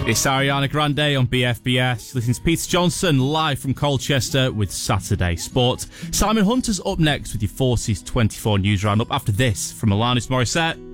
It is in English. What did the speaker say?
It's Ariana Grande on BFBS. Listen to Peter Johnson live from Colchester with Saturday Sport. Simon Hunter's up next with your Forces 24 news roundup after this from Alanis Morissette.